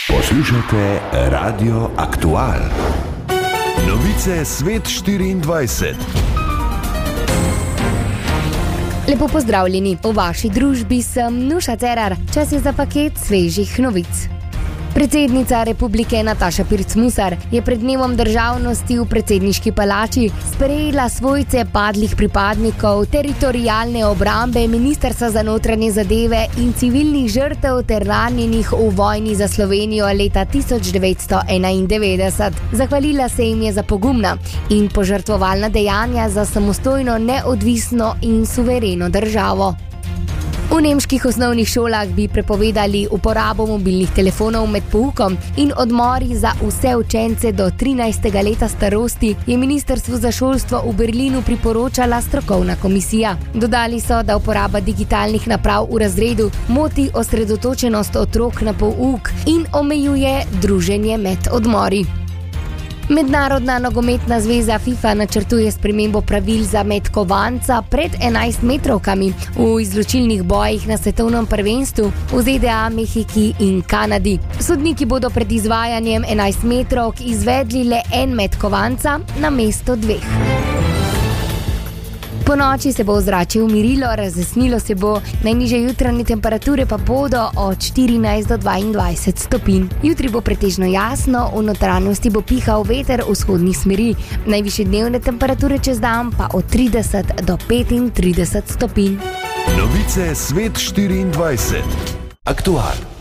Poslušate Radio Aktual. Novice Svet 24. Lepo pozdravljeni, v vaši družbi sem Nuša Cerar. Čas je za paket svežih novic. Predsednica republike Nataša Pirc Musar je pred dnevom državnosti v predsedniški palači sprejela svojce padlih pripadnikov teritorialne obrambe, Ministrstva za notranje zadeve in civilnih žrtev ter ranjenih v vojni za Slovenijo leta 1991. Zahvalila se jim je za pogumna in požrtvovalna dejanja za samostojno, neodvisno in suvereno državo. V nemških osnovnih šolah bi prepovedali uporabo mobilnih telefonov med poukom in odmori za vse učence do 13. leta starosti, je Ministrstvu za šolstvo v Berlinu priporočala strokovna komisija. Dodali so, da uporaba digitalnih naprav v razredu moti osredotočenost otrok na pouk in omejuje druženje med odmori. Mednarodna nogometna zveza FIFA načrtuje spremembo pravil za met kovanca pred 11-metrovkami v izločilnih bojih na svetovnem prvenstvu v ZDA, Mehiki in Kanadi. Sodniki bodo pred izvajanjem 11-metrovk izvedli le en met kovanca namesto dveh. Po noči se bo ozračje umirilo, razjasnilo se bo, najnižje jutranje temperature pa bodo od 14 do 22 stopinj. Jutri bo pretežno jasno, v notranjosti bo pihal veter vzhodnih smeri, najvišje dnevne temperature čez dan pa od 30 do 35 stopinj. Novice Svet 24. Aktual.